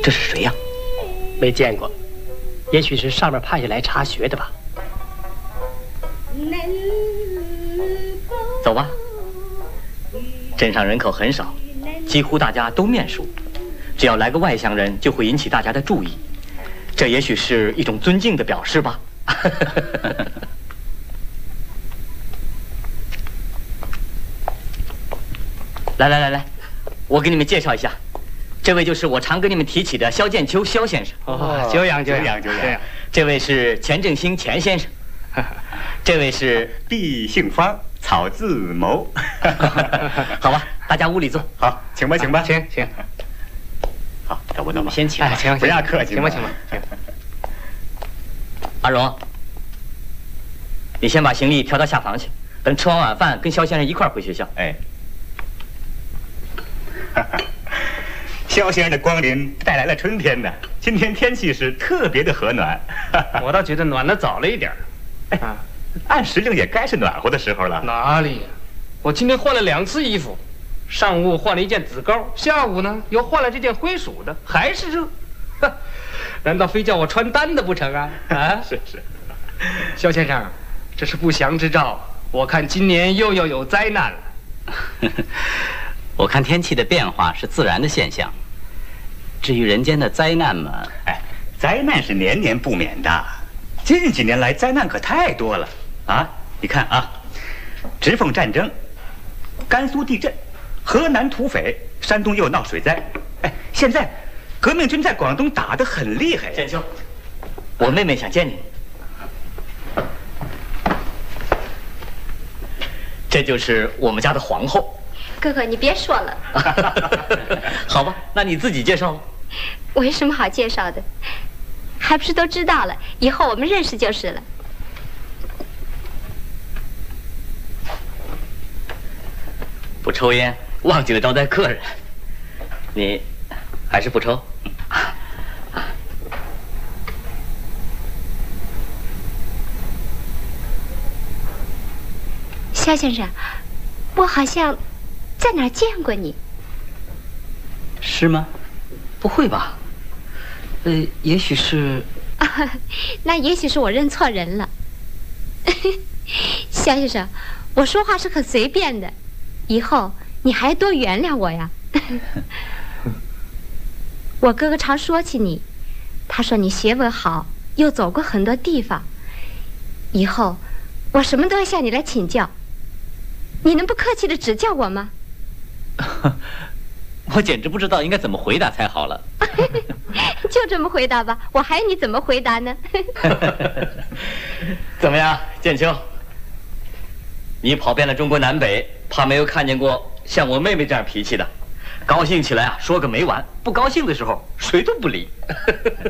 这是谁呀？ 没见过，也许是上面派下来查学的吧。 走吧。镇上人口很少，几乎大家都面熟，只要来个外乡人，就会引起大家的注意。这也许是一种尊敬的表示吧。来，我给你们介绍一下，这位就是我常跟你们提起的萧剑秋萧先生。 哦，久仰。 这位是钱正兴钱先生，这位是毕姓方草字谋。 好吧，大家屋里坐。 好，请吧。 请。 好，走吧。 先请。 请， 不要客气。 请吧。 阿荣，你先把行李调到下房去，等吃完晚饭，跟萧先生一块儿回学校。 哎。萧先生的光临带来了春天呢。今天天气是特别的和暖。 我倒觉得暖得早了一点。 按时令也该是暖和的时候了。 哪里呀？我今天换了2次衣服，上午换了一件紫高，下午呢又换了这件灰鼠的，还是热。难道非叫我穿单的不成啊？啊， 是。 萧先生，这是不祥之兆，我看今年又要有灾难了。 我看天气的变化是自然的现象，至于人间的灾难嘛， 灾难是年年不免的。近几年来灾难可太多了啊！你看啊，直奉战争，甘肃地震，河南土匪，山东又闹水灾。现在革命军在广东打得很厉害。 剑秋，我妹妹想见你。这就是我们家的皇后。 哥哥，你别说了。 好吧，那你自己介绍吧。 我有什么好介绍的？还不是都知道了，以后我们认识就是了。 不抽烟，忘记了招待客人。你还是不抽？ 萧先生，我好像在哪儿见过你。 是吗？ 不会吧？也许是。 那也许是我认错人了。萧先生，我说话是很随便的，以后你还多原谅我呀。我哥哥常说起你，他说你学问好，又走过很多地方，以后我什么都要向你来请教，你能不客气地指教我吗？ 我简直不知道应该怎么回答才好了。 就这么回答吧，我还你怎么回答呢？ 怎么样，剑秋？你跑遍了中国南北，怕没有看见过像我妹妹这样脾气的。高兴起来啊，说个没完；不高兴的时候，谁都不理。